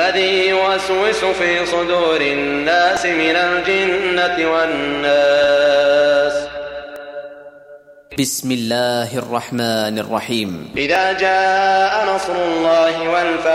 الذي يوسوس في صدور الناس من الجنة والناس. بسم الله الرحمن الرحيم. إذا جاء نصر الله والفتح